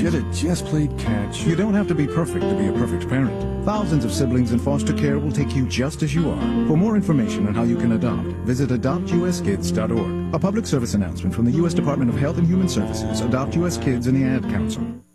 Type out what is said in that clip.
Get it just played catch. You don't have to be perfect to be a perfect parent. Thousands of siblings in foster care will take you just as you are. For more information on how you can adopt, visit adoptuskids.org. A public service announcement from the U.S. Department of Health and Human Services, Adopt U.S. Kids, and the Ad Council.